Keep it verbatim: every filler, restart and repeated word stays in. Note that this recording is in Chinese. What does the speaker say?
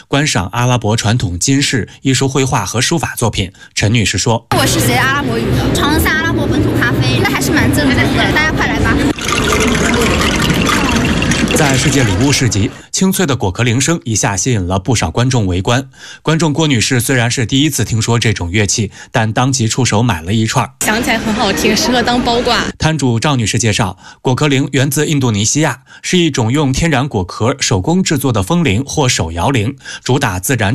观赏阿拉伯传统金饰、艺术绘画和书法作品。陈女士说：“ 我是学阿拉伯语的，尝了下阿拉伯本土咖啡，那还是蛮正宗的，大家快来吧。” 在世界礼物市集，清脆的果壳铃声一下吸引了不少观众围观。观众郭女士虽然是第一次听说这种乐器，但当即出手买了一串， 想起来很好听，适合当包挂。 摊主赵女士介绍，果壳铃源自印度尼西亚，是一种用天然果壳手工制作的风铃或手摇铃，主打自然